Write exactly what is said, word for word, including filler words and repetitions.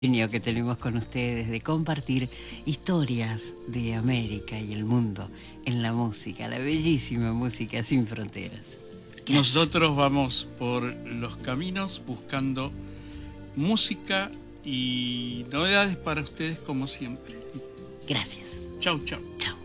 Que tenemos con ustedes de compartir historias de América y el mundo en la música, la bellísima música sin fronteras. Gracias. Nosotros vamos por los caminos buscando música y novedades para ustedes como siempre. Gracias. Chau, chau. Chau.